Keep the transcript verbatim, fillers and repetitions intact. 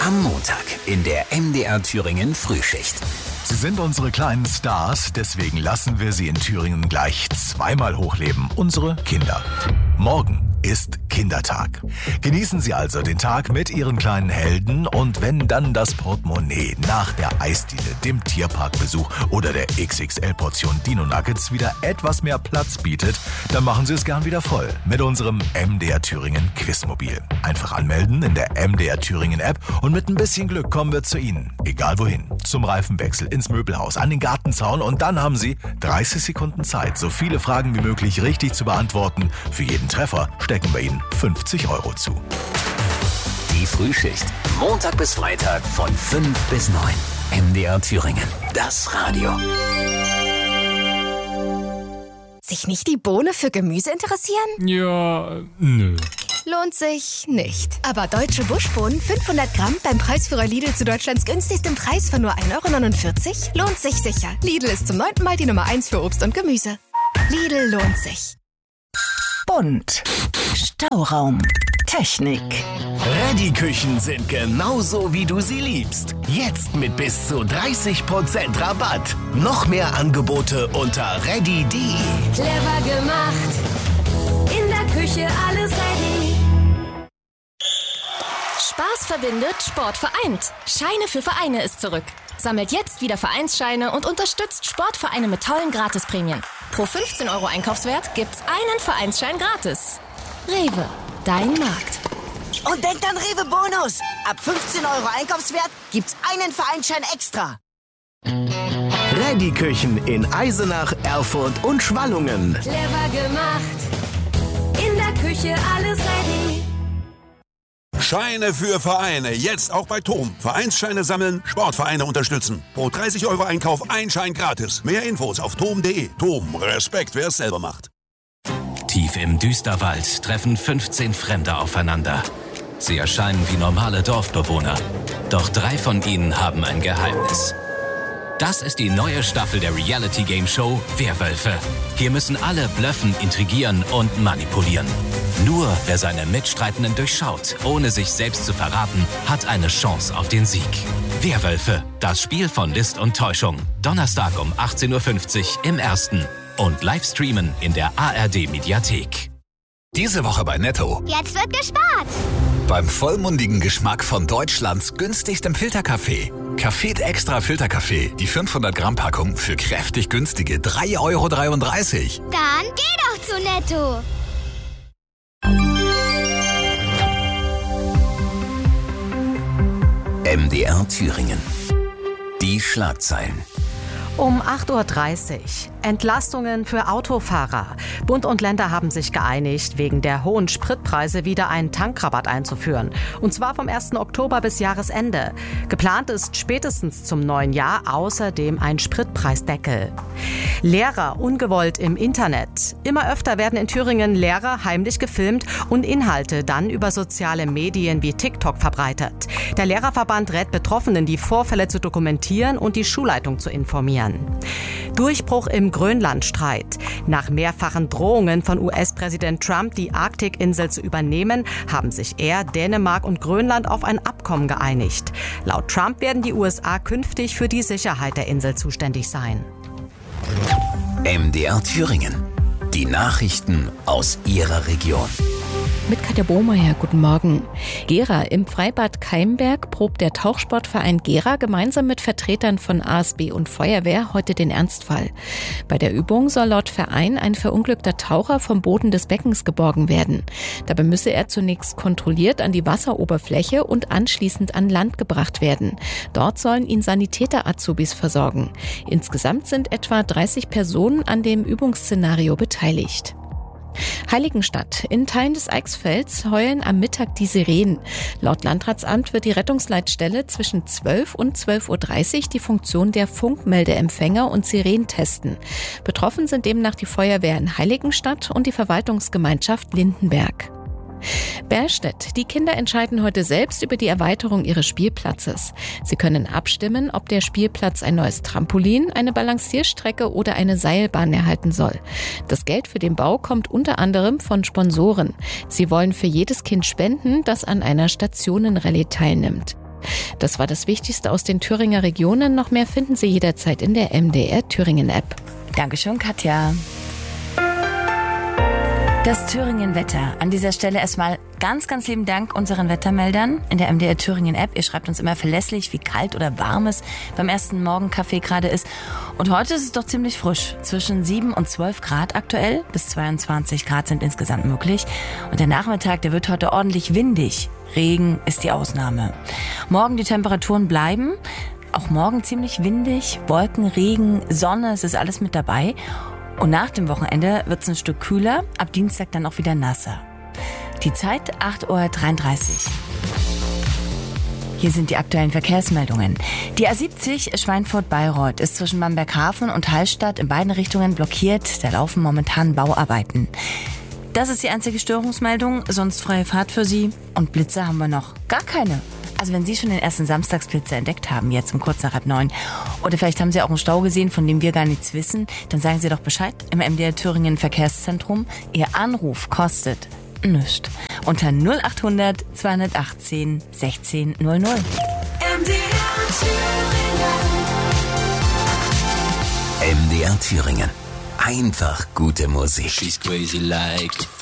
Am Montag in der M D R Thüringen Frühschicht. Sie sind unsere kleinen Stars, deswegen lassen wir sie in Thüringen gleich zweimal hochleben. Unsere Kinder. Morgen ist Kindertag. Genießen Sie also den Tag mit Ihren kleinen Helden und wenn dann das Portemonnaie nach der Eisdiele, dem Tierparkbesuch oder der X X L-Portion Dino Nuggets wieder etwas mehr Platz bietet, dann machen Sie es gern wieder voll mit unserem M D R Thüringen Quizmobil. Einfach anmelden in der M D R Thüringen App und mit ein bisschen Glück kommen wir zu Ihnen. Egal wohin. Zum Reifenwechsel, ins Möbelhaus, an den Gartenzaun und dann haben Sie dreißig Sekunden Zeit, so viele Fragen wie möglich richtig zu beantworten. Für jeden Treffer stecken wir Ihnen fünfzig Euro zu. Die Frühschicht. Montag bis Freitag von fünf bis neun. M D R Thüringen. Das Radio. Sich nicht die Bohne für Gemüse interessieren? Ja, nö. Lohnt sich nicht. Aber deutsche Buschbohnen fünfhundert Gramm beim Preisführer Lidl zu Deutschlands günstigstem Preis von nur ein Euro neunundvierzig lohnt sich sicher. Lidl ist zum neunten Mal die Nummer eins für Obst und Gemüse. Lidl lohnt sich. Bunt. Stauraum. Technik. Reddy-Küchen sind genauso, wie du sie liebst. Jetzt mit bis zu dreißig Prozent Rabatt. Noch mehr Angebote unter reddy punkt de. Clever gemacht. In der Küche alles ready. Spaß verbindet, Sport vereint. Scheine für Vereine ist zurück. Sammelt jetzt wieder Vereinsscheine und unterstützt Sportvereine mit tollen Gratisprämien. Pro fünfzehn Euro Einkaufswert gibt's einen Vereinsschein gratis. Rewe, dein Markt. Und denkt an Rewe Bonus. Ab fünfzehn Euro Einkaufswert gibt's einen Vereinsschein extra. Reddy-Küchen in Eisenach, Erfurt und Schwallungen. Clever gemacht. In der Küche alles ready. Scheine für Vereine, jetzt auch bei Tom. Vereinsscheine sammeln, Sportvereine unterstützen. Pro dreißig Euro Einkauf ein Schein gratis. Mehr Infos auf tom punkt de. Tom, Respekt, wer es selber macht. Tief im Düsterwald treffen fünfzehn Fremde aufeinander. Sie erscheinen wie normale Dorfbewohner. Doch drei von ihnen haben ein Geheimnis. Das ist die neue Staffel der Reality-Game-Show Werwölfe. Hier müssen alle blöffen, intrigieren und manipulieren. Nur wer seine Mitstreitenden durchschaut, ohne sich selbst zu verraten, hat eine Chance auf den Sieg. Werwölfe, das Spiel von List und Täuschung. Donnerstag um achtzehn Uhr fünfzig im Ersten. Und Livestreamen in der A R D-Mediathek. Diese Woche bei Netto. Jetzt wird gespart. Beim vollmundigen Geschmack von Deutschlands günstigstem Filterkaffee. Café Extra Filterkaffee, die fünfhundert Gramm Packung für kräftig günstige drei Euro dreiunddreißig. Dann geh doch zu Netto. M D R Thüringen. Die Schlagzeilen. Um acht Uhr dreißig. Entlastungen für Autofahrer. Bund und Länder haben sich geeinigt, wegen der hohen Spritpreise wieder einen Tankrabatt einzuführen. Und zwar vom ersten Oktober bis Jahresende. Geplant ist spätestens zum neuen Jahr außerdem ein Spritpreisdeckel. Lehrer ungewollt im Internet. Immer öfter werden in Thüringen Lehrer heimlich gefilmt und Inhalte dann über soziale Medien wie TikTok verbreitet. Der Lehrerverband rät Betroffenen, die Vorfälle zu dokumentieren und die Schulleitung zu informieren. Durchbruch im Grönlandstreit. Nach mehrfachen Drohungen von U S-Präsident Trump, die Arktikinsel zu übernehmen, haben sich er, Dänemark und Grönland auf ein Abkommen geeinigt. Laut Trump werden die U S A künftig für die Sicherheit der Insel zuständig sein. M D R Thüringen. Die Nachrichten aus Ihrer Region. Mit Katja Bohmeier, guten Morgen. Gera im Freibad Keimberg probt der Tauchsportverein Gera gemeinsam mit Vertretern von A S B und Feuerwehr heute den Ernstfall. Bei der Übung soll laut Verein ein verunglückter Taucher vom Boden des Beckens geborgen werden. Dabei müsse er zunächst kontrolliert an die Wasseroberfläche und anschließend an Land gebracht werden. Dort sollen ihn Sanitäter-Azubis versorgen. Insgesamt sind etwa dreißig Personen an dem Übungsszenario beteiligt. Heiligenstadt. In Teilen des Eichsfelds heulen am Mittag die Sirenen. Laut Landratsamt wird die Rettungsleitstelle zwischen zwölf und zwölf Uhr dreißig die Funktion der Funkmeldeempfänger und Sirenen testen. Betroffen sind demnach die Feuerwehr in Heiligenstadt und die Verwaltungsgemeinschaft Lindenberg. Bärstedt. Die Kinder entscheiden heute selbst über die Erweiterung ihres Spielplatzes. Sie können abstimmen, ob der Spielplatz ein neues Trampolin, eine Balancierstrecke oder eine Seilbahn erhalten soll. Das Geld für den Bau kommt unter anderem von Sponsoren. Sie wollen für jedes Kind spenden, das an einer Stationenrallye teilnimmt. Das war das Wichtigste aus den Thüringer Regionen. Noch mehr finden Sie jederzeit in der M D R Thüringen App. Dankeschön, Katja. Das Thüringen-Wetter. An dieser Stelle erstmal ganz, ganz lieben Dank unseren Wettermeldern in der M D R Thüringen App. Ihr schreibt uns immer verlässlich, wie kalt oder warm es beim ersten Morgenkaffee gerade ist. Und heute ist es doch ziemlich frisch. Zwischen sieben und zwölf Grad aktuell. Bis zweiundzwanzig Grad sind insgesamt möglich. Und der Nachmittag, der wird heute ordentlich windig. Regen ist die Ausnahme. Morgen die Temperaturen bleiben. Auch morgen ziemlich windig. Wolken, Regen, Sonne, es ist alles mit dabei. Und nach dem Wochenende wird es ein Stück kühler, ab Dienstag dann auch wieder nasser. Die Zeit acht Uhr dreiunddreißig. Hier sind die aktuellen Verkehrsmeldungen. Die A siebzig Schweinfurt-Bayreuth ist zwischen Bamberghafen und Hallstatt in beiden Richtungen blockiert. Da laufen momentan Bauarbeiten. Das ist die einzige Störungsmeldung, sonst freie Fahrt für Sie. Und Blitze haben wir noch gar keine. Also wenn Sie schon den ersten Samstagsblitzer entdeckt haben, jetzt um kurz nach halb neun, oder vielleicht haben Sie auch einen Stau gesehen, von dem wir gar nichts wissen, dann sagen Sie doch Bescheid im M D R Thüringen Verkehrszentrum. Ihr Anruf kostet nichts. Unter null achthundert zweihundertachtzehn sechzehn null null. M D R Thüringen. M D R Thüringen. Einfach gute Musik. She's crazy like